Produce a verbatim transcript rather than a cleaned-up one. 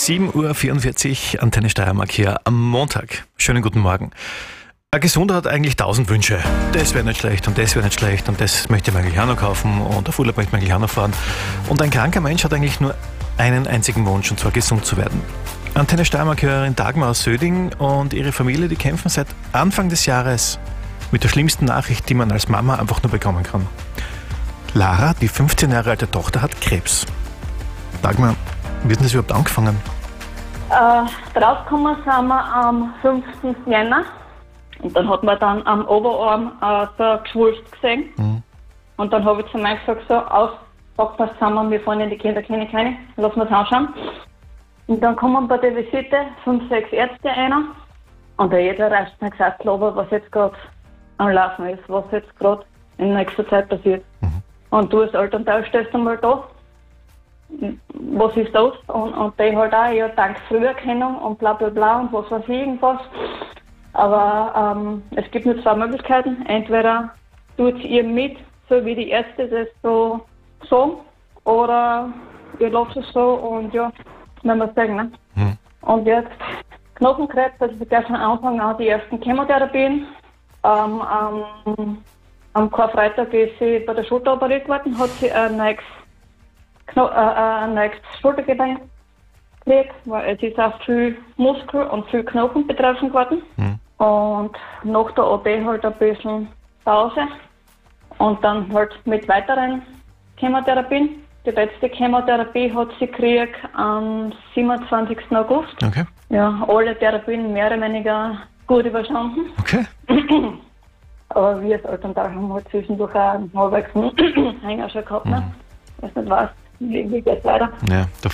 sieben Uhr vierundvierzig, Antenne Steiermark hier am Montag. Schönen guten Morgen. Ein Gesunder hat eigentlich tausend Wünsche. Das wäre nicht schlecht und das wäre nicht schlecht und das möchte ich mir eigentlich auch noch kaufen und auf Urlaub möchte ich mir eigentlich auch noch fahren. Und ein kranker Mensch hat eigentlich nur einen einzigen Wunsch, und zwar gesund zu werden. Antenne Steiermark-Hörerin Dagmar aus Söding und ihre Familie, die kämpfen seit Anfang des Jahres mit der schlimmsten Nachricht, die man als Mama einfach nur bekommen kann. Lara, die fünfzehn Jahre alte Tochter, hat Krebs. Dagmar, wie hat denn das überhaupt angefangen? Äh, draufgekommen sind wir am fünften Jänner. Und dann hat man dann am Oberarm äh, so ein Geschwulst gesehen. Mhm. Und dann habe ich zu mir gesagt, so, aus, packen wir es zusammen, wir fahren in die Kinderklinik rein, lassen wir es anschauen. Und dann kommen bei der Visite fünf, sechs Ärzte rein. Und der jeder reißt mir gesagt, glaube, was jetzt gerade am Laufen ist, was jetzt gerade in nächster Zeit passiert. Mhm. Und du als Elternteil stehst einmal da. Was ist das? Und, und die halt auch, ja, dank Früherkennung und bla bla bla und was weiß ich, irgendwas. Aber ähm, es gibt nur zwei Möglichkeiten. Entweder tut ihr mit, so wie die Ärzte das so sagen, oder ihr lasst es so und ja, wenn wir es sagen. Ne? Hm. Und jetzt Knochenkrebs, also wir gleich von Anfang an die ersten Chemotherapien. Ähm, ähm, am Karfreitag ist sie bei der Schulter operiert worden, hat sie ein neues, Kno- äh, ein neues Schultergelenk gekriegt, weil es ist auch viel Muskel und viel Knochen betroffen geworden. Hm. Und nach der O P halt ein bisschen Pause und dann halt mit weiteren Chemotherapien. Die letzte Chemotherapie hat sie gekriegt am siebenundzwanzigsten August. Okay. Ja, alle Therapien mehr oder weniger gut überstanden. Okay. Aber wir als Elternteil haben halt zwischendurch auch einen halbwegs Hänger schon gehabt. Ne? Mhm. Weiß nicht was, wie, wie geht's weiter? Ja,